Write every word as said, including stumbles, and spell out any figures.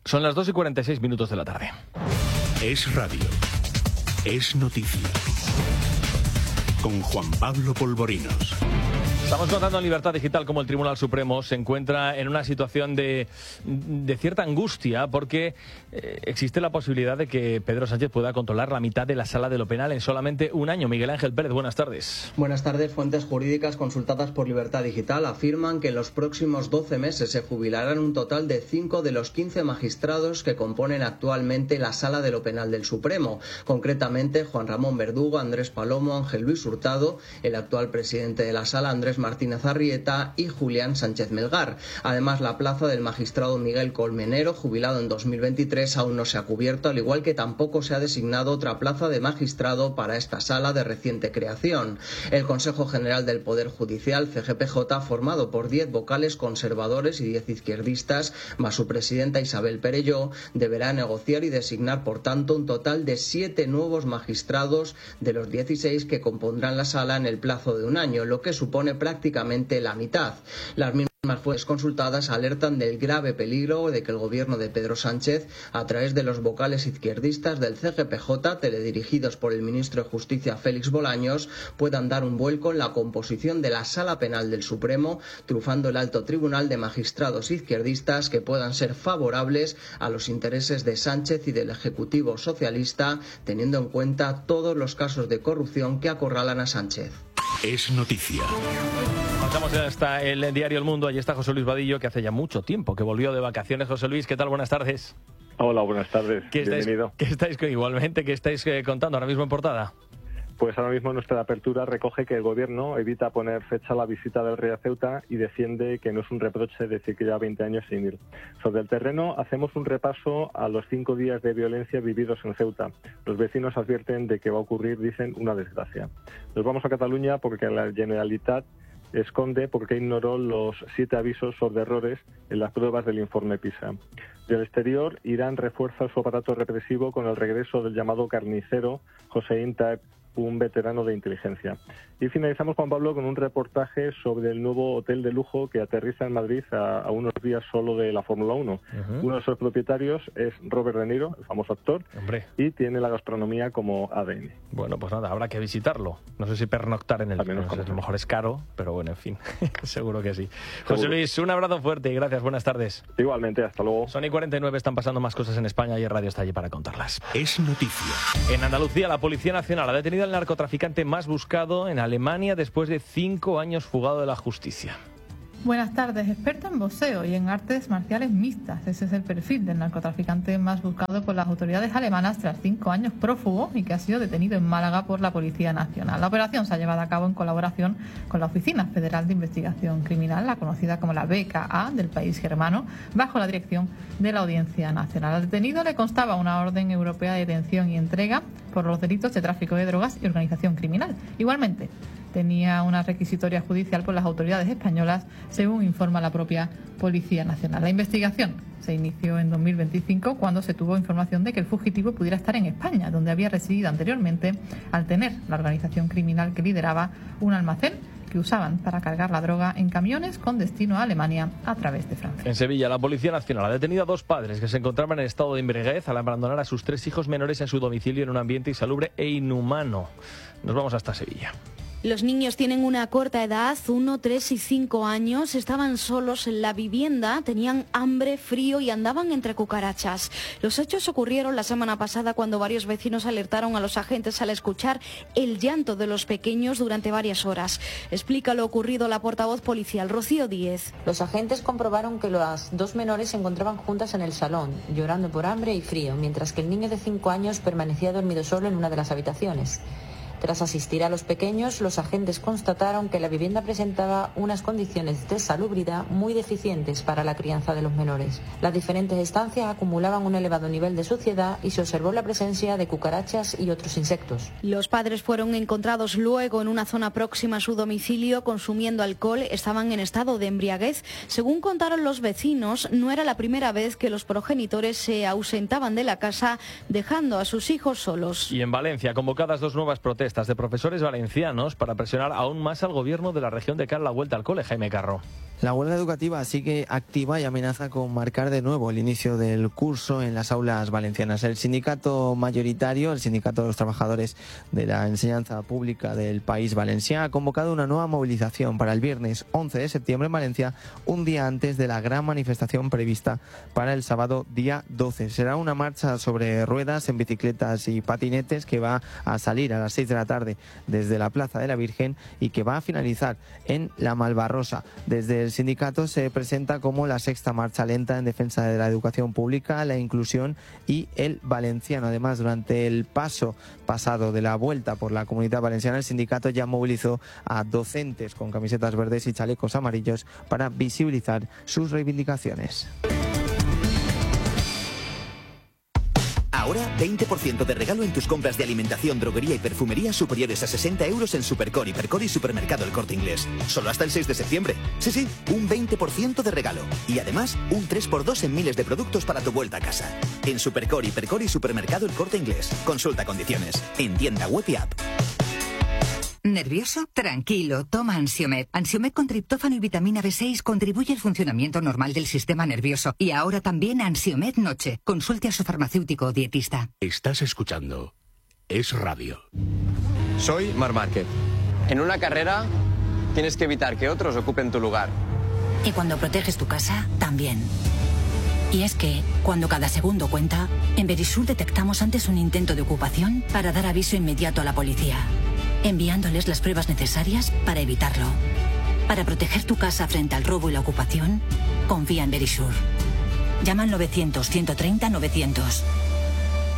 Son las dos y cuarenta y seis minutos de la tarde. Es radio. Es noticia. Con Juan Pablo Polvorinos. Estamos contando en Libertad Digital cómo el Tribunal Supremo se encuentra en una situación de, de cierta angustia porque eh, existe la posibilidad de que Pedro Sánchez pueda controlar la mitad de la sala de lo penal en solamente un año. Miguel Ángel Pérez, buenas tardes. Buenas tardes. Fuentes jurídicas consultadas por Libertad Digital afirman que en los próximos doce meses se jubilarán un total de cinco de los quince magistrados que componen actualmente la sala de lo penal del Supremo. Concretamente, Juan Ramón Verdugo, Andrés Palomo, Ángel Luis Hurtado, el actual presidente de la sala, Andrés Martínez Arrieta, y Julián Sánchez Melgar. Además, la plaza del magistrado Miguel Colmenero, jubilado en dos mil veintitrés, aún no se ha cubierto, al igual que tampoco se ha designado otra plaza de magistrado para esta sala de reciente creación. El Consejo General del Poder Judicial, C G P J, formado por diez vocales conservadores y diez izquierdistas, más su presidenta Isabel Perelló, deberá negociar y designar, por tanto, un total de siete nuevos magistrados de los dieciséis que compondrán la sala en el plazo de un año, lo que supone prácticamente la mitad. Las mismas fuentes consultadas alertan del grave peligro de que el gobierno de Pedro Sánchez, a través de los vocales izquierdistas del C G P J, teledirigidos por el ministro de Justicia Félix Bolaños, puedan dar un vuelco en la composición de la Sala Penal del Supremo, trufando el alto tribunal de magistrados izquierdistas que puedan ser favorables a los intereses de Sánchez y del Ejecutivo socialista, teniendo en cuenta todos los casos de corrupción que acorralan a Sánchez. Es noticia. Pasamos hasta el diario El Mundo. Allí está José Luis Vadillo, que hace ya mucho tiempo que volvió de vacaciones. José Luis, ¿qué tal? Buenas tardes. Hola, buenas tardes. ¿Qué estáis, Bienvenido. ¿Qué estáis igualmente? ¿Qué estáis eh, contando ahora mismo en portada? Pues ahora mismo nuestra apertura recoge que el Gobierno evita poner fecha a la visita del rey a Ceuta y defiende que no es un reproche decir que lleva veinte años sin ir. Sobre el terreno, hacemos un repaso a los cinco días de violencia vividos en Ceuta. Los vecinos advierten de que va a ocurrir, dicen, una desgracia. Nos vamos a Cataluña porque la Generalitat esconde porque ignoró los siete avisos sobre errores en las pruebas del informe PISA. Del exterior, Irán refuerza su aparato represivo con el regreso del llamado carnicero Hossein Taeb, un veterano de inteligencia. Y finalizamos, Juan Pablo, con un reportaje sobre el nuevo hotel de lujo que aterriza en Madrid a, a unos días solo de la Fórmula uno. Uh-huh. Uno de sus propietarios es Robert De Niro, el famoso actor, Hombre. y tiene la gastronomía como A D N. Bueno, pues nada, habrá que visitarlo. No sé si pernoctar en el... No sé, a lo mejor es caro, pero bueno, en fin, seguro que sí. Seguro. José Luis, un abrazo fuerte y gracias, buenas tardes. Igualmente, hasta luego. Son y cuarenta y nueve, están pasando más cosas en España y el radio está allí para contarlas. Es noticia. En Andalucía, la Policía Nacional ha detenido al narcotraficante más buscado en Alemania después de cinco años fugado de la justicia. Buenas tardes. Experto en boxeo y en artes marciales mixtas. Ese es el perfil del narcotraficante más buscado por las autoridades alemanas tras cinco años prófugo y que ha sido detenido en Málaga por la Policía Nacional. La operación se ha llevado a cabo en colaboración con la Oficina Federal de Investigación Criminal, la conocida como la B K A del país germano, bajo la dirección de la Audiencia Nacional. Al detenido le constaba una orden europea de detención y entrega por los delitos de tráfico de drogas y organización criminal. Igualmente, tenía una requisitoria judicial por las autoridades españolas, según informa la propia Policía Nacional. La investigación se inició en dos mil veinticinco cuando se tuvo información de que el fugitivo pudiera estar en España, donde había residido anteriormente, al tener la organización criminal que lideraba un almacén que usaban para cargar la droga en camiones con destino a Alemania a través de Francia. En Sevilla, la Policía Nacional ha detenido a dos padres que se encontraban en estado de embriaguez al abandonar a sus tres hijos menores en su domicilio en un ambiente insalubre e inhumano. Nos vamos hasta Sevilla. Los niños tienen una corta edad, uno, tres y cinco años, estaban solos en la vivienda, tenían hambre, frío y andaban entre cucarachas. Los hechos ocurrieron la semana pasada cuando varios vecinos alertaron a los agentes al escuchar el llanto de los pequeños durante varias horas. Explica lo ocurrido la portavoz policial, Rocío Díez. Los agentes comprobaron que las dos menores se encontraban juntas en el salón, llorando por hambre y frío, mientras que el niño de cinco años permanecía dormido solo en una de las habitaciones. Tras asistir a los pequeños, los agentes constataron que la vivienda presentaba unas condiciones de salubridad muy deficientes para la crianza de los menores. Las diferentes estancias acumulaban un elevado nivel de suciedad y se observó la presencia de cucarachas y otros insectos. Los padres fueron encontrados luego en una zona próxima a su domicilio consumiendo alcohol. Estaban en estado de embriaguez. Según contaron los vecinos, no era la primera vez que los progenitores se ausentaban de la casa dejando a sus hijos solos. Y en Valencia, convocadas dos nuevas protestas de profesores valencianos para presionar aún más al gobierno de la región de cara a la vuelta al cole. Jaime Carro. La huelga educativa sigue activa y amenaza con marcar de nuevo el inicio del curso en las aulas valencianas. El sindicato mayoritario, el sindicato de los trabajadores de la enseñanza pública del País Valencià, ha convocado una nueva movilización para el viernes once de septiembre en Valencia, un día antes de la gran manifestación prevista para el sábado día doce. Será una marcha sobre ruedas, en bicicletas y patinetes que va a salir a las seis de la tarde desde la Plaza de la Virgen y que va a finalizar en la Malvarrosa. Desde el sindicato se presenta como la sexta marcha lenta en defensa de la educación pública, la inclusión y el valenciano. Además, durante el paso pasado de la vuelta por la Comunidad Valenciana, el sindicato ya movilizó a docentes con camisetas verdes y chalecos amarillos para visibilizar sus reivindicaciones. Ahora, veinte por ciento de regalo en tus compras de alimentación, droguería y perfumería superiores a sesenta euros en Supercor, Hipercor y Supermercado El Corte Inglés. Solo hasta el seis de septiembre. Sí, sí, un veinte por ciento de regalo. Y además, un tres por dos en miles de productos para tu vuelta a casa. En Supercor, Hipercor y Supermercado El Corte Inglés. Consulta condiciones. En tienda web y app. ¿Nervioso? Tranquilo, toma Ansiomed. Ansiomed con triptófano y vitamina B seis contribuye al funcionamiento normal del sistema nervioso. Y ahora también Ansiomed Noche. Consulte a su farmacéutico o dietista. Estás escuchando Es Radio. Soy Marc Márquez. En una carrera tienes que evitar que otros ocupen tu lugar. Y cuando proteges tu casa, también. Y es que, cuando cada segundo cuenta, en Verisur detectamos antes un intento de ocupación para dar aviso inmediato a la policía, enviándoles las pruebas necesarias para evitarlo. Para proteger tu casa frente al robo y la ocupación, confía en Verisur. Llama al novecientos, ciento treinta, novecientos.